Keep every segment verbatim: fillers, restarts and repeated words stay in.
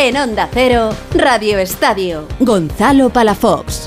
En Onda Cero, Radio Estadio, Gonzalo Palafox.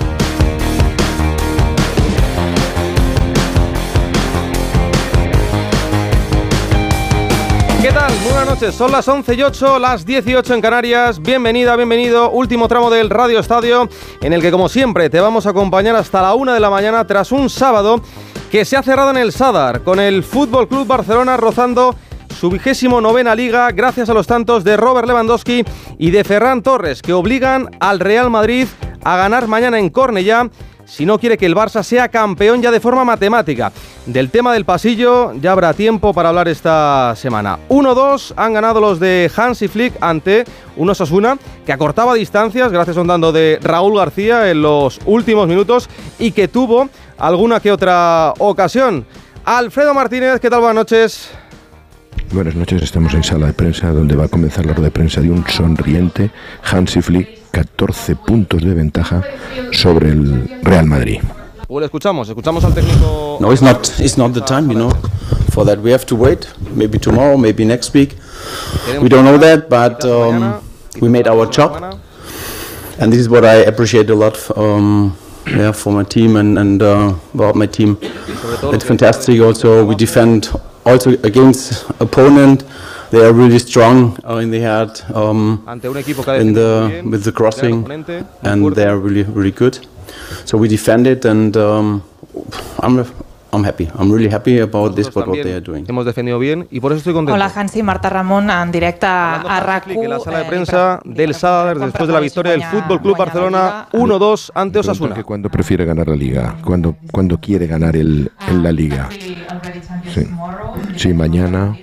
¿Qué tal? Muy buenas noches, son las once y ocho, las dieciocho en Canarias. Bienvenida, bienvenido, último tramo del Radio Estadio, en el que como siempre te vamos a acompañar hasta la una de la mañana tras un sábado que se ha cerrado en el Sadar, con el Fútbol Club Barcelona rozando su vigésimo novena liga gracias a los tantos de Robert Lewandowski y de Ferran Torres, que obligan al Real Madrid a ganar mañana en Cornellá si no quiere que el Barça sea campeón ya de forma matemática. Del tema del pasillo ya habrá tiempo para hablar esta semana. uno dos han ganado los de Hansi Flick ante un Osasuna que acortaba distancias gracias a un tanto de Raúl García en los últimos minutos y que tuvo alguna que otra ocasión. Alfredo Martínez, ¿qué tal? Buenas noches. Buenas noches, estamos en sala de prensa donde va a comenzar la rueda de prensa de un sonriente Hansi Flick, catorce puntos de ventaja sobre el Real Madrid. Pues le escuchamos, escuchamos al técnico. No, it's not, it's not the time, you know. For that we have to wait, maybe tomorrow, maybe next week. We don't know that, but um, we made our job, and this is what I appreciate a lot. Um, yeah, for my team and and uh, about my team, it's fantastic. Also, we defend also against opponent. They are really strong uh, in the head, um, in the with the crossing, and they are really really good. So we defend it, and um, I'm I'm happy. I'm really happy about this, what, what they are doing. Hemos defendido bien y por eso estoy contento. Hola Hansi, Marta Ramón en directo a R A C U. En la sala de prensa del Sadar después de la victoria del Fútbol Club Barcelona uno dos ante Osasuna. ¿Cuándo prefiere ganar la Liga? ¿Cuándo, cuándo quiere ganar el, en la Liga? Sí, sí, mañana.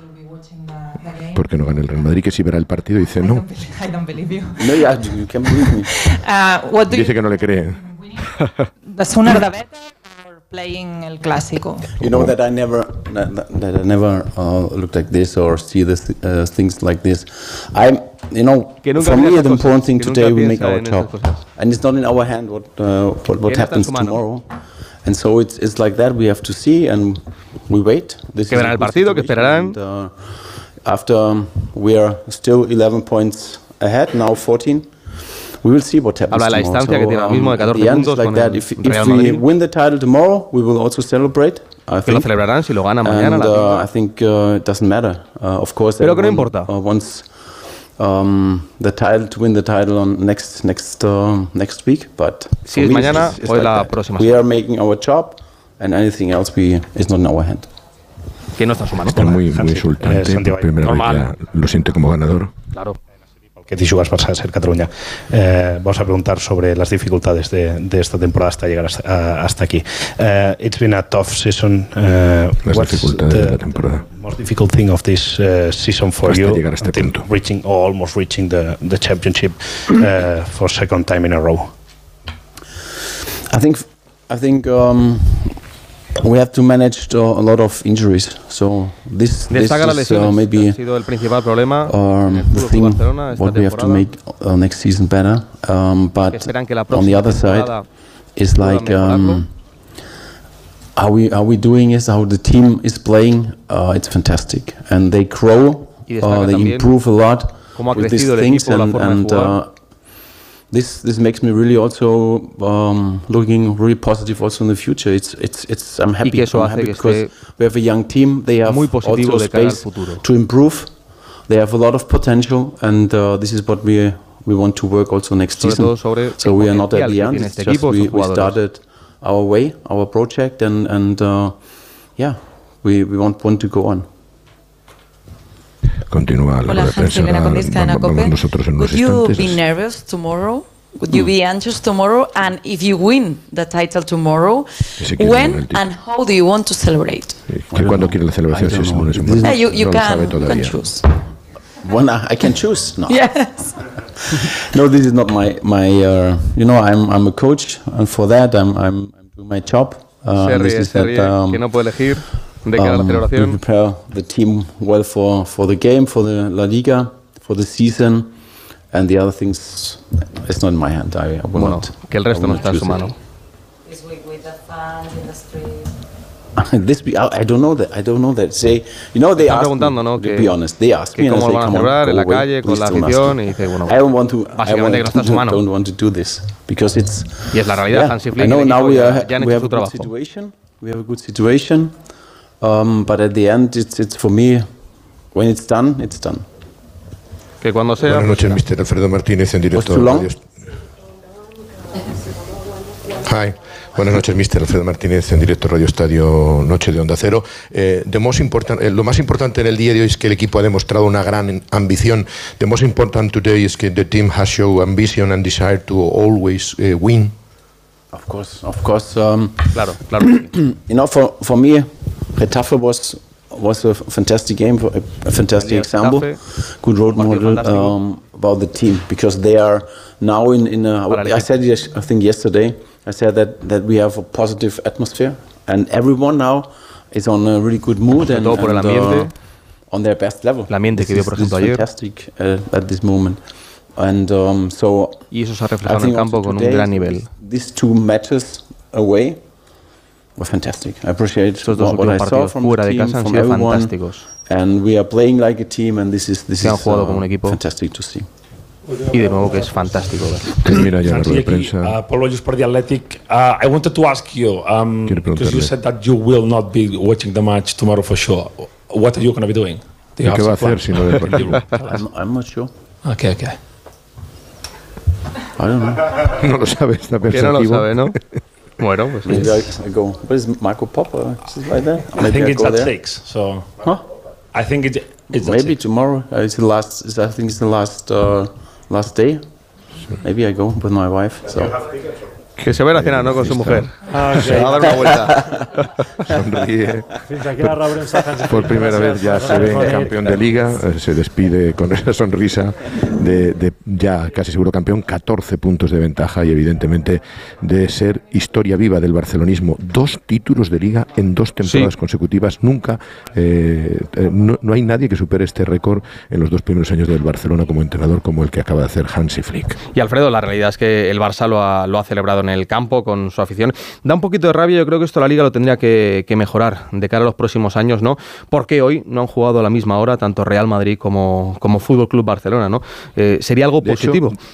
Porque no gana el Real Madrid, que si verá el partido dice no. I don't believe you. No, yeah, you can believe me. Uh, what do Dice you, que no le cree. the sooner the better for playing el clásico. You know that I never that, that I never uh, look like this or see this uh, things like this. I'm, you know, for me the important thing today we make our job, and it's not in our hand what uh, what, what happens tomorrow. And so it's it's like that. We have to see and we wait. This que verán el partido, que esperarán. And, uh, after um, we are still eleven points ahead, now fourteen. We will see what happens. Habla de la distancia que tiene ahora mismo de catorce puntos like con that. el If, Real if Madrid. we win the title tomorrow, we will also celebrate. I que lo celebrarán si lo ganan mañana. And, la uh, I think uh, it doesn't matter. Uh, of course, pero que no importa. Uh, once um, the title to win the title on next next uh, next week, but si es me, mañana it's, it's o like la that. próxima. We are making our job, and anything else we is not in our hand. Que no está en su mano. Está muy, muy insultante. Eh, por primera vez ya lo siente como ganador. Claro. Que te jugas Barça ser Cataluña. Eh, vamos a preguntar sobre las dificultades de, de esta temporada hasta llegar hasta, hasta aquí. Uh, it's been a tough season. Uh, las dificultades de la temporada. Most difficult thing of this uh, season for hasta you, llegar a este punto. Reaching or almost reaching the the championship uh, for second time in a row. I think I think. Um, We have to manage uh, a lot of injuries, so this, this is uh, maybe ha sido el principal problema um, the thing what we have to make uh, next season better. Um, but on the other side, it's like um, how we how we doing is how the team is playing. Uh, it's fantastic, and they grow, uh, they improve a lot with these things, and. and uh, This this makes me really also um, looking really positive also in the future. It's it's it's I'm happy, I'm happy because we have a young team. They have also space to improve. They have a lot of potential, and uh, this is what we we want to work also next season. So we are not at the end. It's just we, we started our way, our project, and and uh, yeah, we we want want to go on. Continúa la Hola, Hansi, Elena Condis, Cadena Cope. Would you be nervous tomorrow? Would you be anxious tomorrow? And if you win the title tomorrow, when and how do you want to celebrate? ¿Que cuándo quiere la celebración? Si es lunes o martes. You, you, no can, you can choose. When I, I can choose? No. Yes. No, this is not my my. Uh, you know, I'm I'm a coach, and for that, I'm I'm, I'm doing my job. Uh, se ríe, se ríe, that, um, que no puede elegir. De cara a la celebración. We prepare the team well for, for the game, for the La Liga, for the season, and the other things. It's not in my hand. I, I will bueno, not. Que el resto no está en su mano. This week with the fans in the street. This I don't know that I don't know that say you know they Están ask preguntando, me, ¿no? to que, be honest they ask que me cómo and lo I van say, a celebrar en la away, calle con la afición y dice bueno, I don't want to básicamente I que no está en su mano. don't want to do this because it's y es la realidad. yeah, Hansi Flick I know now we, are, ya han we hecho have su a good trabajo. situation we have a good situation um, but at the end it's it's for me when it's done it's done. Que cuando sea. Buenas noches, mister Alfredo Martínez en directo. Radio... Hi. Buenas noches, mister Alfredo Martínez en directo Radio Estadio Noche de Onda Cero. Eh, the most important, eh, lo más importante en el día de hoy es que el equipo ha demostrado una gran ambición. The most important today is que the team has shown ambition and desire to always uh, win. Of course, of course. Um, claro, claro. You know, for for me, Getafe was was a fantastic game, a fantastic example, good role model um, about the team because they are now in in a. I said yes, I think yesterday. I said that, that we have a positive atmosphere and everyone now is on a really good mood and, por el and uh, on their best level. El ambiente que vio, por ejemplo, ayer. Fantastic uh, at this moment. And um, so y eso se ha reflejado en el campo con un gran nivel. These two matches away were fantastic. I appreciate Estos dos what, what I saw from fuera the de team, casa han from sido everyone. Fantásticos. And we are playing like a team and this is this Se han is jugado uh, como un equipo. fantastic to see. Y de nuevo que es fantástico ver. Mira ya la rueda de prensa. Uh, Polo, just for the Athletic. Uh, I wanted to ask you, um, because you said that you will not be watching the match tomorrow for sure. What are you going to be doing? ¿Qué va a hacer si no ve el partido? I'm, I'm not sure. Okay, okay. I don't know. No lo sabe, está pensativo. Que no lo sabe, ¿no? Bueno, pues maybe I, I go. Where is Marco Popper? Is it right there? I think I it's at there. six. So. Huh? I think it, it's maybe tomorrow. Uh, it's the last. It's, I think it's the last. Uh, Last day, maybe I go with my wife. So. Que se va a ir a cenar, ¿no? Con su mujer. Ah, okay. Se va a dar una vuelta. Sonríe. Por primera vez ya se ve campeón de Liga. Se despide con esa sonrisa de, de ya casi seguro campeón. catorce puntos de ventaja y evidentemente de ser historia viva del barcelonismo. Dos títulos de Liga en dos temporadas sí. consecutivas. Nunca, eh, no, no hay nadie que supere este récord en los dos primeros años del Barcelona como entrenador como el que acaba de hacer Hansi Flick. Y Alfredo, la realidad es que el Barça lo ha, lo ha celebrado en el campo con su afición. Da un poquito de rabia, yo creo que esto la Liga lo tendría que, que mejorar de cara a los próximos años, ¿no? Porque hoy no han jugado a la misma hora tanto Real Madrid como, como Fútbol Club Barcelona, ¿no? Eh, sería algo de positivo. Hecho,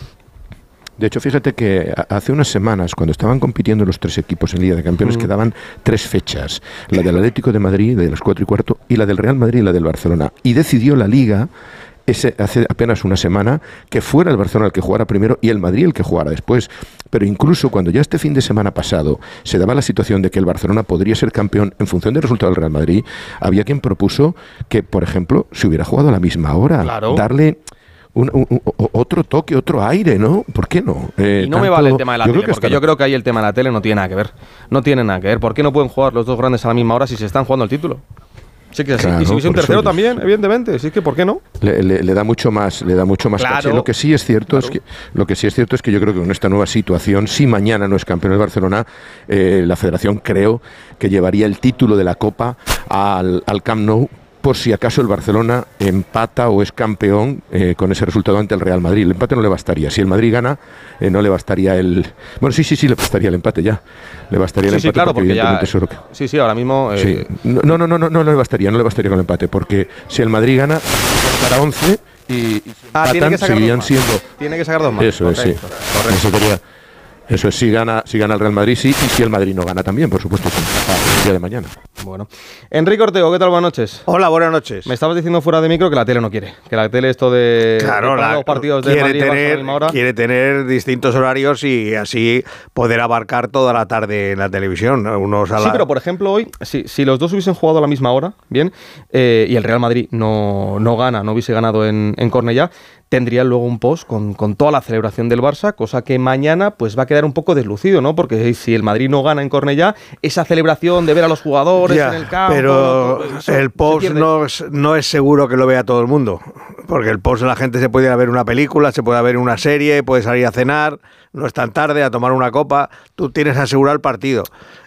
de hecho, fíjate que hace unas semanas, cuando estaban compitiendo los tres equipos en Liga de Campeones, mm. quedaban tres fechas. La del Atlético de Madrid, de las cuatro y cuarto, y la del Real Madrid y la del Barcelona. Y decidió la Liga Ese, hace apenas una semana que fuera el Barcelona el que jugara primero y el Madrid el que jugara después. Pero incluso cuando ya este fin de semana pasado se daba la situación de que el Barcelona podría ser campeón en función del resultado del Real Madrid, había quien propuso que, por ejemplo, se hubiera jugado a la misma hora. Claro. Darle un, un, un, otro toque, otro aire, ¿no? ¿Por qué no? Eh, y no tanto, me vale el tema de la yo tele, creo porque yo creo que ahí el tema de la tele no tiene nada que ver. No tiene nada que ver. ¿Por qué no pueden jugar los dos grandes a la misma hora si se están jugando el título? Sí que claro, y si hubiese un tercero también, evidentemente, sí que ¿por qué no? Le, le, le da mucho más, le da mucho más claro, caché. Lo que sí es cierto claro. es que lo que sí es cierto es que yo creo que con esta nueva situación, si mañana no es campeón el Barcelona, eh, la Federación creo que llevaría el título de la Copa al, al Camp Nou, por si acaso el Barcelona empata o es campeón eh, con ese resultado ante el Real Madrid. El empate no le bastaría. Si el Madrid gana, eh, no le bastaría el... Bueno, sí, sí, sí, le bastaría el empate ya. Le bastaría el sí, empate sí, claro, porque, porque evidentemente ya, eso es lo que... Sí, sí, ahora mismo... Eh... Sí. No, no, no, no, no, no le bastaría, no le bastaría con el empate, porque si el Madrid gana, estará once y, y si ah, empatan, tiene que seguirían siendo... Tiene que sacar dos más. Eso es, correcto, sí. Correcto. Eso sería... Eso es, si gana, si gana el Real Madrid, sí, y si el Madrid no gana también, por supuesto, el día de mañana. Bueno. Enrique Ortego, ¿qué tal? Buenas noches. Hola, buenas noches. Me estabas diciendo fuera de micro que la tele no quiere, que la tele esto de, claro, de la, los partidos de quiere Madrid tener, a la misma hora. Quiere tener distintos horarios y así poder abarcar toda la tarde en la televisión. Unos a la... Sí, pero por ejemplo hoy, si, si los dos hubiesen jugado a la misma hora, bien, eh, y el Real Madrid no, no gana, no hubiese ganado en, en Cornellá, tendría luego un post con, con toda la celebración del Barça, cosa que mañana pues va a quedar un poco deslucido, ¿no? Porque si el Madrid no gana en Cornellá, esa celebración de ver a los jugadores ya, en el campo... Pero eso, el post no es, no es seguro que lo vea todo el mundo, porque el post la gente se puede ir a ver una película, se puede ver una serie, puede salir a cenar, no es tan tarde, a tomar una copa, tú tienes asegurado el partido.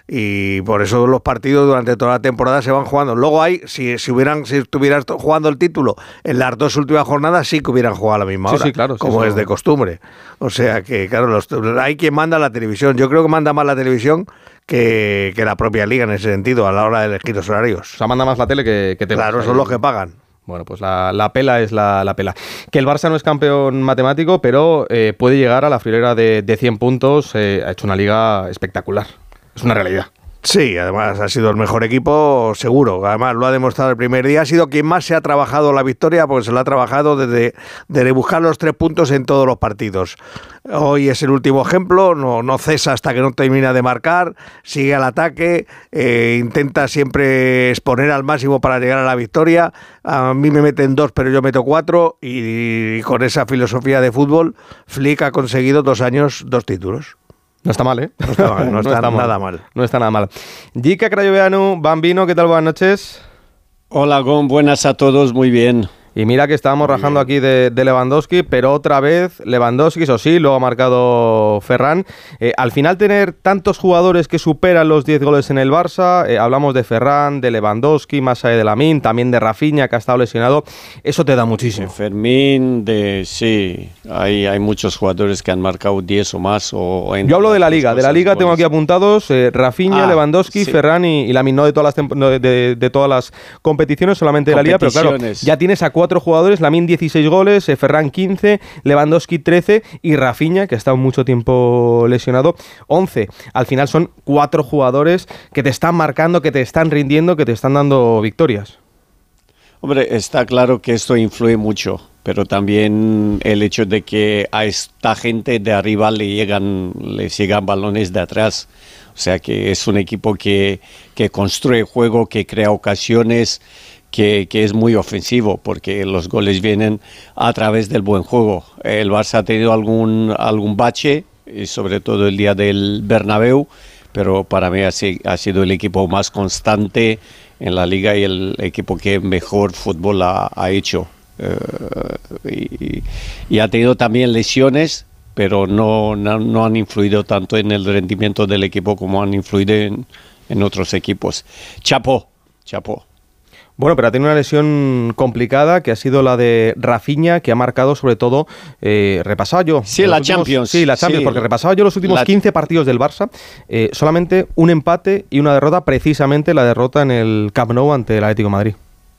y por eso los partidos durante toda la temporada se van jugando. Luego hay, si, si hubieran, si estuvieran jugando el título en las dos últimas jornadas, sí que hubieran jugado a la misma hora, sí, sí, claro, sí, como sí, es de costumbre. O sea que, claro, los, hay quien manda la televisión. Yo creo que manda más la televisión que, que la propia liga en ese sentido, a la hora de elegir los horarios. O sea, manda más la tele que, que te Claro, son los que pagan. Bueno, pues la, la pela es la, la pela. Que el Barça no es campeón matemático, pero eh, puede llegar a la friolera de, de cien puntos. Eh, ha hecho una liga espectacular. Es una realidad. Sí, además ha sido el mejor equipo, seguro. Además lo ha demostrado el primer día. Ha sido quien más se ha trabajado la victoria, porque se lo ha trabajado desde, desde buscar los tres puntos en todos los partidos. Hoy es el último ejemplo, no, no cesa hasta que no termina de marcar, sigue al ataque, eh, intenta siempre exponer al máximo para llegar a la victoria. A mí me meten dos, pero yo meto cuatro, y, y con esa filosofía de fútbol, Flick ha conseguido dos años, dos títulos. No está mal, ¿eh? No está mal, no, no está, está nada mal. mal. No está nada mal. Jica Crayoveanu, Bambino, ¿qué tal? Buenas noches. Hola, Gon, buenas a todos, muy bien. Y mira que estábamos muy rajando bien aquí de, de Lewandowski, pero otra vez Lewandowski, eso sí, lo ha marcado Ferran. Eh, al final tener tantos jugadores que superan los diez goles en el Barça, eh, hablamos de Ferran, de Lewandowski, más allá de Lamine, también de Rafinha, que ha estado lesionado, eso te da muchísimo. De Fermín, de sí, hay, hay muchos jugadores que han marcado diez o más. O Yo hablo de la Liga, de la Liga tengo aquí apuntados eh, Rafinha, ah, Lewandowski, sí. Ferran y, y Lamine, no de todas las, de, de, de todas las competiciones, solamente de la Liga, pero claro, ya tienes a cuatro jugadores, Lamine dieciséis goles, eh, Ferran quince, Lewandowski trece y Rafinha, que ha estado mucho tiempo lesionado, once. Al final son cuatro jugadores que te están marcando, que te están rindiendo, que te están dando victorias. Hombre, está claro que esto influye mucho, pero también el hecho de que a esta gente de arriba le llegan, les llegan balones de atrás. O sea que es un equipo que, que construye juego, que crea ocasiones, Que, que es muy ofensivo, porque los goles vienen a través del buen juego. El Barça ha tenido algún, algún bache, y sobre todo el día del Bernabéu, pero para mí ha, ha sido el equipo más constante en la Liga y el equipo que mejor fútbol ha, ha hecho. Uh, y, y ha tenido también lesiones, pero no, no, no han influido tanto en el rendimiento del equipo como han influido en, en otros equipos. Chapó, chapó. Bueno, pero ha tenido una lesión complicada, que ha sido la de Rafinha, que ha marcado sobre todo, eh, repasado yo. Sí, la últimos, Champions. Sí, la Champions, sí, porque repasaba yo los últimos la... quince partidos del Barça, eh, solamente un empate y una derrota, precisamente la derrota en el Camp Nou ante el Atlético de Madrid.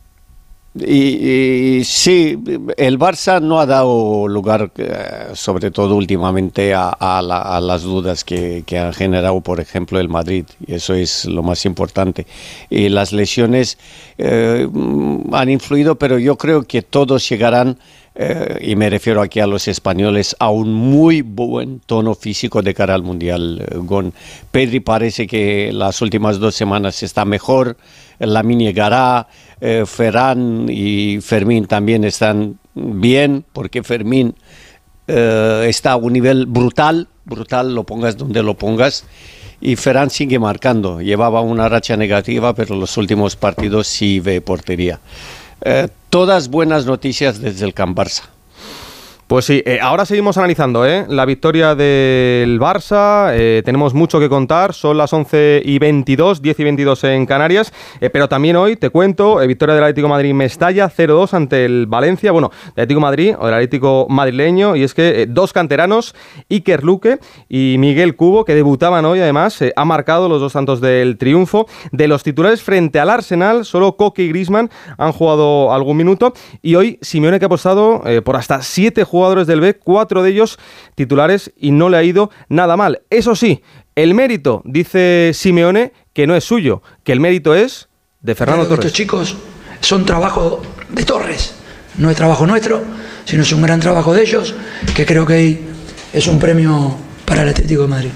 Y, y sí, el Barça no ha dado lugar, eh, sobre todo últimamente, a, a, la, a las dudas que, que han generado, por ejemplo, el Madrid, y eso es lo más importante. Y las lesiones eh, han influido, pero yo creo que todos llegarán, eh, y me refiero aquí a los españoles, a un muy buen tono físico de cara al Mundial. Gon. Pedri parece que las últimas dos semanas está mejor, Lamine llegará, eh, Ferran y Fermín también están bien, porque Fermín eh, está a un nivel brutal, brutal, lo pongas donde lo pongas, y Ferran sigue marcando. Llevaba una racha negativa, pero los últimos partidos sí ve portería. Eh, todas buenas noticias desde el Camp Barça. Pues sí, eh, ahora seguimos analizando ¿eh? la victoria del Barça, eh, tenemos mucho que contar, son las once y veintidós, diez y veintidós en Canarias, eh, pero también hoy, te cuento, eh, victoria del Atlético de Madrid Mestalla, cero dos ante el Valencia, bueno, del Atlético de Madrid o del Atlético madrileño, y es que eh, dos canteranos, Iker Luque y Miguel Cubo, que debutaban hoy además, eh, ha marcado los dos tantos del triunfo. De los titulares frente al Arsenal, solo Coque y Griezmann han jugado algún minuto, y hoy Simeone, que ha apostado eh, por hasta siete jugadores jugadores del B, cuatro de ellos titulares, y no le ha ido nada mal. Eso sí, el mérito, dice Simeone, que no es suyo, que el mérito es de Fernando claro, Torres. Estos chicos son trabajo de Torres, no es trabajo nuestro, sino es un gran trabajo de ellos, que creo que es un premio para el Atlético de Madrid.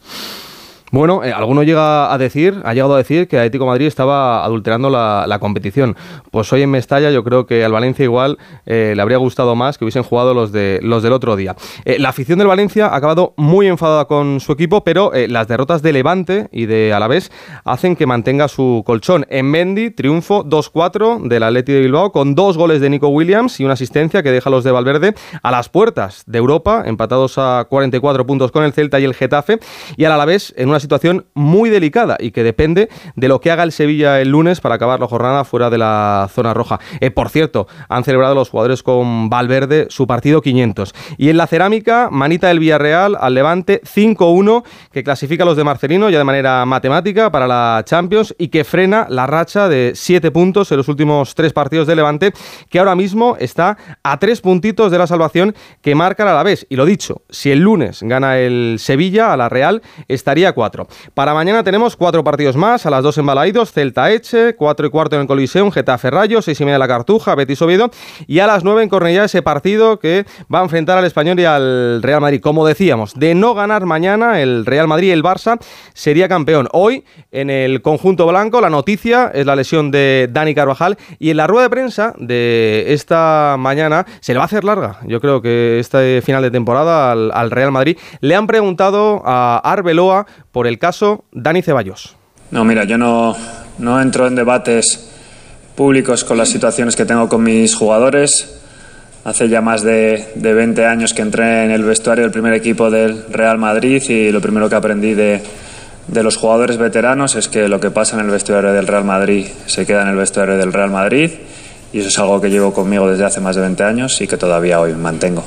Bueno, eh, alguno llega a decir, ha llegado a decir que el Atlético de Madrid estaba adulterando la, la competición. Pues hoy en Mestalla yo creo que al Valencia igual eh, le habría gustado más que hubiesen jugado los, de, los del otro día. Eh, la afición del Valencia ha acabado muy enfadada con su equipo, pero eh, las derrotas de Levante y de Alavés hacen que mantenga su colchón. En Mendy, triunfo dos cuatro del Athletic de Bilbao, con dos goles de Nico Williams y una asistencia que deja a los de Valverde a las puertas de Europa, empatados a cuarenta y cuatro puntos con el Celta y el Getafe, y al Alavés en una una situación muy delicada y que depende de lo que haga el Sevilla el lunes para acabar la jornada fuera de la zona roja. Eh, por cierto, han celebrado los jugadores con Valverde su partido quinientos. Y en la cerámica, manita del Villarreal al Levante cinco uno, que clasifica a los de Marcelino ya de manera matemática para la Champions y que frena la racha de siete puntos en los últimos tres partidos de Levante, que ahora mismo está a tres puntitos de la salvación que marca el Alavés. Y lo dicho, si el lunes gana el Sevilla a la Real, estaría a cuatro. Para mañana tenemos cuatro partidos más, a las dos en Balaídos, Celta Eche, cuatro y cuarto en el Coliseum, Getafe Rayo, seis y media en la Cartuja, Betis Oviedo, y a las nueve en Cornellá ese partido que va a enfrentar al Español y al Real Madrid. Como decíamos, de no ganar mañana el Real Madrid, el Barça sería campeón. Hoy, en el conjunto blanco, la noticia es la lesión de Dani Carvajal, y en la rueda de prensa de esta mañana se le va a hacer larga. Yo creo que este final de temporada al, al Real Madrid. Le han preguntado a Arbeloa por el caso Dani Ceballos. No, mira, yo no, no entro en debates públicos con las situaciones que tengo con mis jugadores. Hace ya más de, de veinte años que entré en el vestuario del primer equipo del Real Madrid, y lo primero que aprendí de, de los jugadores veteranos es que lo que pasa en el vestuario del Real Madrid se queda en el vestuario del Real Madrid, y eso es algo que llevo conmigo desde hace más de veinte años y que todavía hoy mantengo.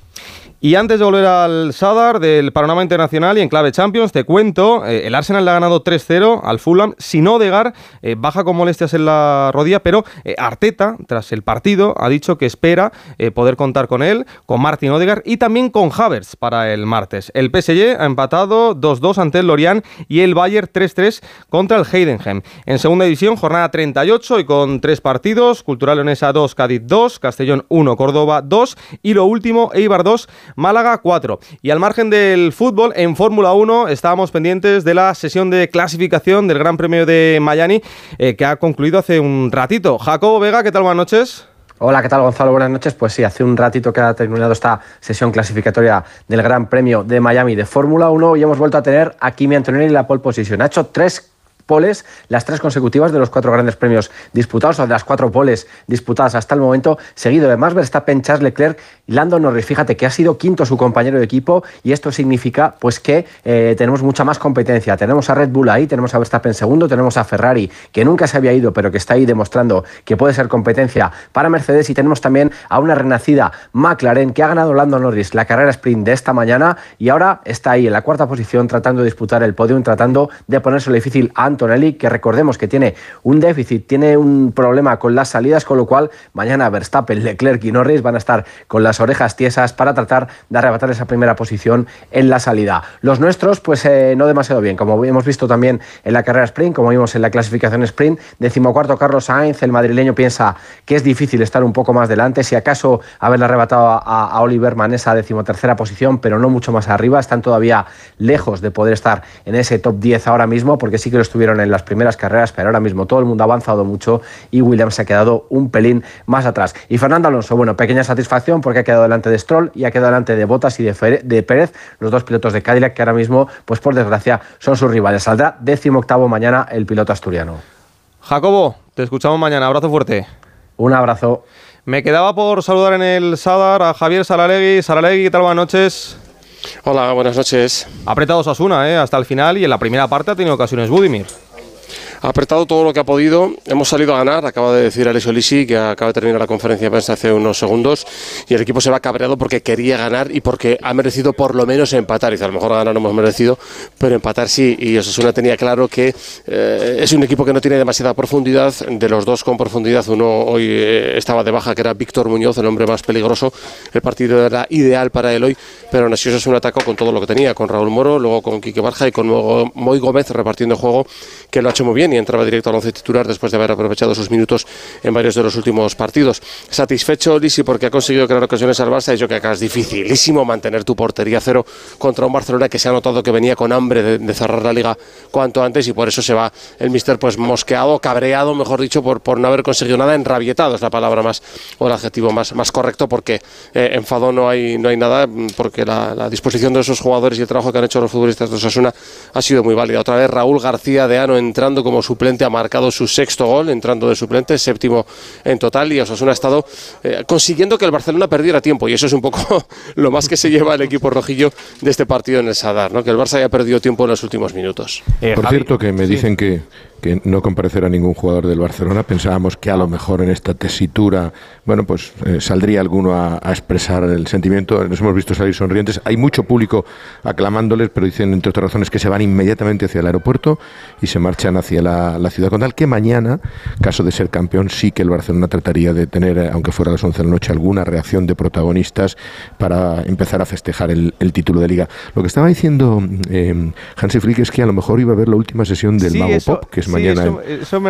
Y antes de volver al Sadar del panorama internacional y en clave Champions, te cuento, eh, el Arsenal le ha ganado tres cero al Fulham, sin Odegaard, eh, baja con molestias en la rodilla, pero eh, Arteta, tras el partido, ha dicho que espera eh, poder contar con él, con Martin Odegaard y también con Havertz para el martes. El P S G ha empatado dos dos ante el Lorient y el Bayern tres tres contra el Heidenheim. En segunda división, jornada treinta y ocho y con tres partidos, Cultural Leonesa dos, Cádiz dos, Castellón uno, Córdoba dos y lo último, Eibar dos, Málaga cuatro. Y al margen del fútbol, en Fórmula uno estábamos pendientes de la sesión de clasificación del Gran Premio de Miami, eh, que ha concluido hace un ratito. Jacobo Vega, ¿qué tal? Buenas noches. Hola, ¿qué tal, Gonzalo? Buenas noches. Pues sí, hace un ratito que ha terminado esta sesión clasificatoria del Gran Premio de Miami de Fórmula uno y hemos vuelto a tener a Kimi Antonelli en la pole position. Ha hecho tres poles, las tres consecutivas de los cuatro grandes premios disputados, o de las cuatro poles disputadas hasta el momento, seguido de Max Verstappen, Charles Leclerc y Lando Norris. Fíjate que ha sido quinto su compañero de equipo y esto significa pues que eh, tenemos mucha más competencia. Tenemos a Red Bull ahí, tenemos a Verstappen segundo, tenemos a Ferrari, que nunca se había ido, pero que está ahí demostrando que puede ser competencia para Mercedes, y tenemos también a una renacida McLaren que ha ganado Lando Norris la carrera sprint de esta mañana y ahora está ahí en la cuarta posición tratando de disputar el podium, tratando de ponérselo difícil a Antonelli, que recordemos que tiene un déficit, tiene un problema con las salidas, con lo cual mañana Verstappen, Leclerc y Norris van a estar con las orejas tiesas para tratar de arrebatar esa primera posición en la salida. Los nuestros, pues eh, no demasiado bien, como hemos visto también en la carrera sprint, como vimos en la clasificación sprint. Decimocuarto Carlos Sainz, el madrileño, piensa que es difícil estar un poco más delante, si acaso haberle arrebatado a, a Oliver Mann esa decimotercera posición, pero no mucho más arriba. Están todavía lejos de poder estar en ese top diez ahora mismo, porque sí que lo estuvieron en las primeras carreras, pero ahora mismo todo el mundo ha avanzado mucho y Williams se ha quedado un pelín más atrás. Y Fernando Alonso, bueno, pequeña satisfacción porque ha quedado delante de Stroll y ha quedado delante de Bottas y de, Fer- de Pérez, los dos pilotos de Cadillac que ahora mismo, pues por desgracia, son sus rivales. Saldrá décimo octavo mañana el piloto asturiano. Jacobo, te escuchamos mañana. Abrazo fuerte. Un abrazo. Me quedaba por saludar en el Sadar a Javier Saralegui. Saralegui, ¿qué tal? Buenas noches. Hola, buenas noches. Ha apretado Osasuna ¿eh? hasta el final y en la primera parte ha tenido ocasiones Budimir. Ha apretado todo lo que ha podido, hemos salido a ganar, acaba de decir Alessio Lisi, que acaba de terminar la conferencia de prensa hace unos segundos, y el equipo se va cabreado porque quería ganar y porque ha merecido por lo menos empatar. Dice, a lo mejor ganar no hemos merecido, pero empatar sí, y Osasuna tenía claro que eh, es un equipo que no tiene demasiada profundidad. De los dos con profundidad, uno hoy eh, estaba de baja, que era Víctor Muñoz, el hombre más peligroso. El partido era ideal para él hoy, pero aún así Osasuna atacó con todo lo que tenía, con Raúl Moro, luego con Quique Barja y con Moy Gómez repartiendo juego, que lo ha hecho muy bien y entraba directo al once titular después de haber aprovechado sus minutos en varios de los últimos partidos. Satisfecho Lisi porque ha conseguido crear ocasiones al Barça, y yo creo que es dificilísimo mantener tu portería cero contra un Barcelona que se ha notado que venía con hambre de, de cerrar la liga cuanto antes, y por eso se va el míster pues mosqueado, cabreado, mejor dicho, por, por no haber conseguido nada. Enrabietado es la palabra más, o el adjetivo más, más correcto, porque eh, enfado no hay, no hay nada, porque la, la disposición de esos jugadores y el trabajo que han hecho los futbolistas de Osasuna ha sido muy válida. Otra vez Raúl García de Ano entrando como suplente, ha marcado su sexto gol entrando de suplente, séptimo en total, y Osasuna ha estado eh, consiguiendo que el Barcelona perdiera tiempo, y eso es un poco lo más que se lleva el equipo rojillo de este partido en el Sadar, ¿no? Que el Barça haya perdido tiempo en los últimos minutos. Eh, Por Javi, cierto, que me dicen sí. que, que no comparecerá ningún jugador del Barcelona. Pensábamos que a lo mejor en esta tesitura, bueno, pues eh, saldría alguno a, a expresar el sentimiento. Nos hemos visto salir sonrientes. Hay mucho público aclamándoles, pero dicen, entre otras razones, que se van inmediatamente hacia el aeropuerto y se marchan hacia la, la ciudad condal, que mañana, caso de ser campeón, sí que el Barcelona trataría de tener, aunque fuera a las once de la noche, alguna reacción de protagonistas para empezar a festejar el, el título de Liga. Lo que estaba diciendo eh, Hansi Flick es que a lo mejor iba a haber la última sesión del sí, Mago eso, Pop, que es sí, mañana. Eso, eso me